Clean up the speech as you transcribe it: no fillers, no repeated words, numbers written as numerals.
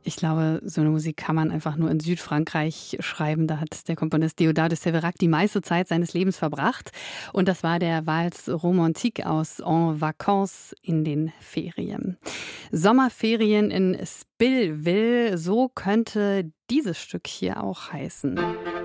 Ich glaube, so eine Musik kann man einfach nur in Südfrankreich schreiben. Da hat der Komponist Déodat de Séverac die meiste Zeit seines Lebens verbracht. Und das war der Valse romantique aus En Vacances in den Ferien. Sommerferien in Spillville, so könnte dieses Stück hier auch heißen.